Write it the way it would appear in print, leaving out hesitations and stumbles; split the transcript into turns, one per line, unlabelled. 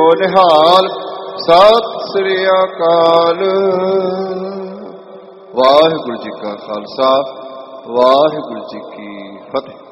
ਨਿਹਾਲ। ਸਤਿ ਸ੍ਰੀ ਅਕਾਲ। ਵਾਹਿਗੁਰੂ ਜੀ ਕਾ ਖਾਲਸਾ, ਵਾਹਿਗੁਰੂ ਜੀ ਕੀ ਫਤਿਹ।